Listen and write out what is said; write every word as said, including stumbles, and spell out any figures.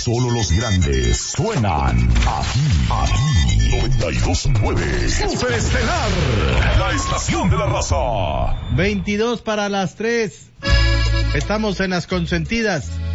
Solo los grandes suenan aquí, aquí. noventa y dos punto nueve Superestelar, la estación de la raza. veintidós para las tres. Estamos en las consentidas.